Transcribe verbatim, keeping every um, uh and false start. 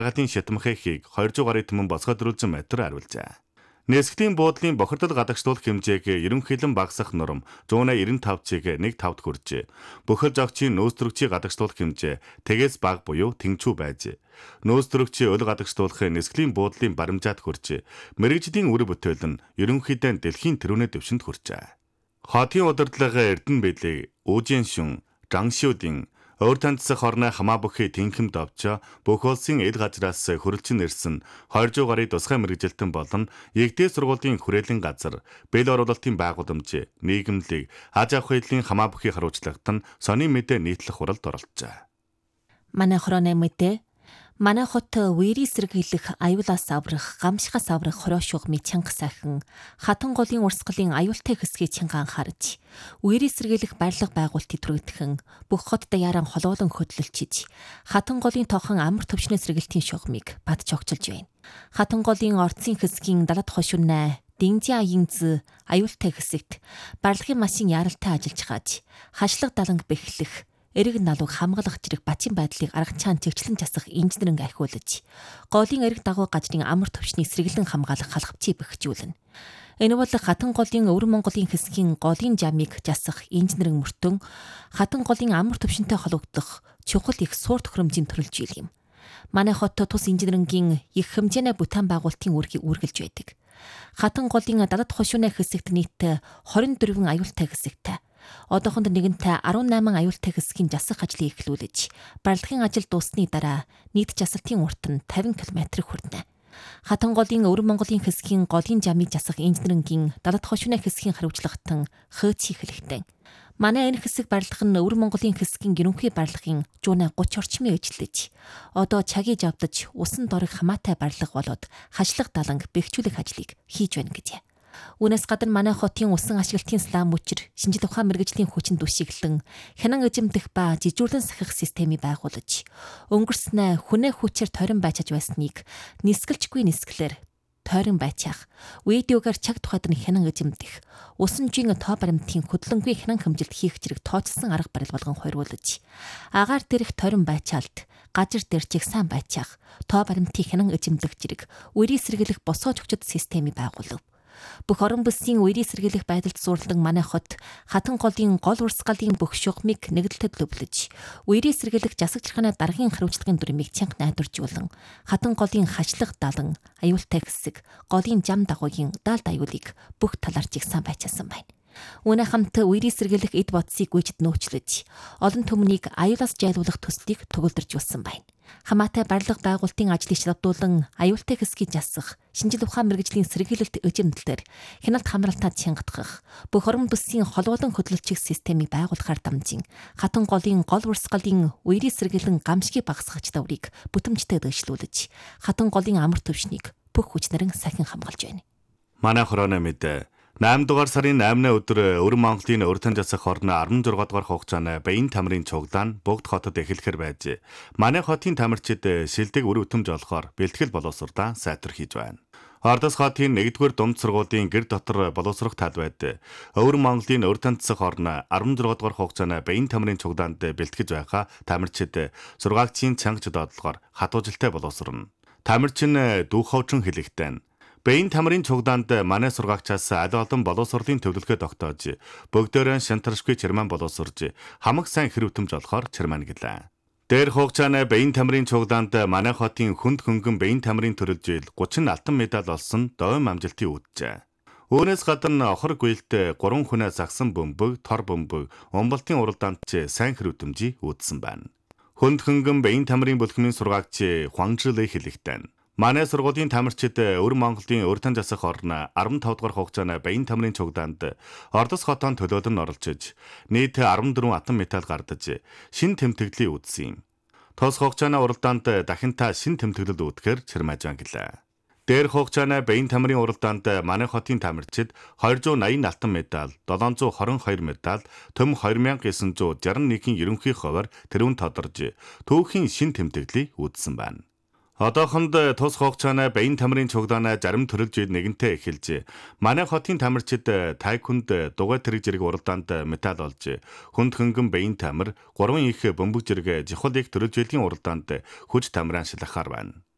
гатын шатмахыг двести гаруй түмэн босгоод метр харуулжээ. Нисгтийн буудлын бохирдол гадагшлуулах хэмжээг ерөнхийлөн багасгах норм нೂра девяносто пять-ийг нэг тавд хүржээ. Бохир жогчийн нөөц төрөгчийг гадагшлуулах хэмжээ тэгээс бага буюу тэнцүү байж. Нөөц төрөгчийн өл гадагшлуулах нисглийн буудлын баримжаат хүржээ. Мэргэжлийн үр бүтээл нь ерөнхийдөө дэлхийн тэрүүнээ дэвшинд хүрчээ. Хотын удирдлага Эрдэнэ Бэлэг, Үжин Шүн, Жангшүүдийн Өөр таньцах орны хамаа бүхий тэнхэм довч бүх улсын ил газраас хөрөлчин ирсэн двести гаруй тусгай мэргэжилтэн болон Игдээ сургуулийн хүрээлэн газар, бэл оруулалтын байгууламж, нийгэмлэг, аж ахуй хэлний хамаа бүхий харуулцлагт нь сони мэдээ нийтлэх хуралд оролцжээ. Манай хорооны мэдээ Манай хот үерийн сэргийлэх, аюулаас аврах, гамшихаас аврах хороо шугамын чанга сайхан, хатан голын урсгалын аюултай хэсгийг чанга анхаарч, үерийн сэргийлэх барилга байгуулалтыг түргэтгэн, бүх хот даяаран холоолон хөдлөлчиж, хатан голын тохон амар төвчнөө сэргийлтийн шугамыг бадж огчилж байна. Хатан голын орцын хэсгийн далад хошуунаа Дэнжи аянз аюултай хэсэгт барилгын машин яралтай ажиллаж хааж, хашлаг даланг бэхлэх, эрэг налууг хамгаалах зэрэг бачин байдлыг аргачаан төвчлэн засах инженеринг ахиулж, голын эрэг дагуу гажрын амар төвчнийг сэргэлэн хамгаалах халхавчийг бэхжүүлнэ. Энэ бол хатан голын өвөр Монголын хэсгийн голын жамыг жасах инженеринг мөртөн хатан голын амар төвшөнтэй холбогдох чухал их суур төхөөрөмжийн төрөлжил юм. Манай хот тус инженерингийн их хэмжээний бүтээн байгуулалтын үүргийг үргэлж байдаг. Хатан голын далад хошууны хэсэгт нийт двадцать четыре аюултай хэсэгтэй. Одоохонд нэгэнтээ десять аюултай хэсгийн засах ажлыг эхлүүлж, барилгын ажил дуусны дараа нийт жасалтын урт нь пятьдесят км хүрнэ. Хатан голын өвөр Монголын хэсгийн голын жамыг засах инженерингийн далад хошууны хэсгийн хариуцлагатан хөөц эхлэхтэн. Манай энэ хэсэг барилга нь өвөр Монголын хэсгийн ерөнхий барилгын жуунаа тридцать орчмын эжилж, одоо чагийг авдаж усан дорог хамаатай барилга болоод хашлаг даланг бэхжүүлэх ажлыг хийж байна гэжээ. Үүнээс гадна манай хотын усан ашиглалтын слам мөчр шинжил ухаан мэргэжлийн хүчин дүшиглэн хянан эжимдэх ба жижүүрлэн сахих системийг байгуулж, өнгөрснөө хүнээ хүчээр тойрон байчаж байсныг нисгэлжгүй нисгэлэр тойрон байчаах, видеогаар чаг тухайд нь хянан эжимдэх, усан жин тоо баримтын хөдлөнгүй хянан хэмжилт хийх зэрэг тооцсон арга барил болгон хойруулж, агаар дээрх тойрон байчаалт, гажир дээр чигсаан байчаах, тоо баримтын хянан эжимдэх зэрэг үерийн сэргийлэх босоо чөчөд системийг байгуулв. Бүх орон бүсийн үерийн сэргийлэх байдалд суурилан манай хот хатан голын гол урсгалын бүх шугамыг нэгдэлтэд лөвлөж, үерийн сэргийлэх засаг чаргааны даргын хариуцлагын дүрмийг чанга найдваржуулан, хатан голын хашлах далан, аюултай хэсэг, голын жам дагуугийн даалд аюулыг бүх талаар жигсаан байчаасан байна. Үүнээ хамт үерийн сэргийлэх эд бодсыг гүйцэд нөөцлөж, олон түмнийг аюулаас жайлуулах төслийг төгөлдөржүүлсэн байна. Хамаатай барилга байгуулалтын ажлыг шалгадуулан аюултай хэсгийг жасах, шинжил ухаан мэргэжлийн сэргийлэлт эжимдлэр хяналт хамралтад чангадах, бүх орон бүсийн холбоолон хөдөлгөөч системийг байгуулахаар дамжин хатан голын гол урсгалын үерийн сэргийлэн гамшигыг багасгах даврыг бүтэмжтэй дэвшлүүлж, хатан голын амар төвшнийг бүх хүчнэрэн сахин хамгаалж байна. Манай хорооны мэдээ eight дугаар сарын eighны өдөр өвөр Монголын урьдчилан засах орны sixty-six дугаар хугацааны Баян тамирын цуглаан бүгд хотод эхлэхээр байж, манай хотын тамирчид шилдэг үр өтөмж олохоор бэлтгэл боловсролоо сайтар хийж байна. Ордос хотын нэгдүгээр дунд сургуулийн гэр дотор боловсрох тал байд, өвөр Монголын урьдчилан засах орны sixty-six дугаар хугацааны Баян тамирын цуглаанд бэлтгэж байхаа тамирчид сургаагчийн чанга доотлохоор хатуужилтай боловсрно. Тамирч нь дүүх ховчин хэлэхтэн Баян тамирын цуглаанд манай сургаагчаас аль олон боловсролын төвлөлгөө тогтоож, бүгдээрээ шантаршгүй чирман боловсрж, хамаг сайн хэрвтэмж олохоор чирман гэлээ. Дээр хугацааны Баян тамирын цуглаанд манай хотын хүнд хөнгөн Баян тамирын төрөлжил thirty алтан медаль олсон довин амжилтыг үүджээ. Үүнээс гадна охор гүйлт гурван хүнээ загсан бөмбөг, тор бөмбөг, умбалтын уралдаанч сайн хэрвтэмжийг үүдсэн байна. Хүнд хөнгөн Баян тамирын бүлхмийн сургаагч Хуанжлэ хэлэхтэн манай сургуулийн тамирчид өвөр Монголын урьдчилан засах орны fifty-five дугаар хугацааны Баян тамирын цуглаанд Ордос хотын төлөөлөн оролцож, нийт fourteen атом медаль гардаж, шин тэмдэглэлийг үүссэн юм. Тус хугацааны уралдаанд дахин та шин тэмдэглэл үүдгээр чирмаажан гэлээ. Дээр хугацааны Баян тамирын уралдаанд манай хотын тамирчид two eighty алтан медаль, seven twenty-two медаль, төм two thousand nine hundred sixty-one-ийн ерөнхий хувиар тэрүүн тодорж, түүхийн шин тэмдэглэлийг үүссэн байна. Одоохонд тус хугацааны Баян тамирын цуглаанаа зарим төрөлжид нэгэнтээ эхэлж, манай хотын тамирчид тайкунд дугуй тэрэг зэрэг уралдаанд медаль олж, хүнд хөнгөн Баян тамир, гурван их бөмбөг зэрэг жихол их төрөлжилийн уралдаанд хүч тамиран шилахаар байна.